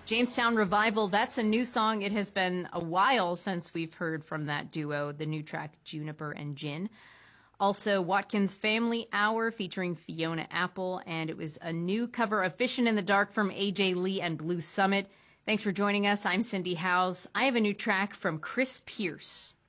Jamestown Revival, that's a new song. It has been a while since we've heard from that duo, the new track Juniper and Gin. Also, Watkins Family Hour featuring Fiona Apple, and it was a new cover of Fishin' in the Dark from AJ Lee and Blue Summit. Thanks for joining us. I'm Cindy Howes. I have a new track from Chris Pierce.